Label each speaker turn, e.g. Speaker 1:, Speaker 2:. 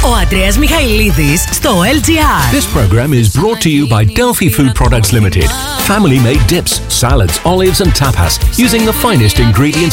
Speaker 1: Ο Ανδρέας Μιχαηλίδης στο LGR.
Speaker 2: This program is brought to you by Delphi Food Products Limited. Family-made dips, salads, olives and tapas using the finest ingredients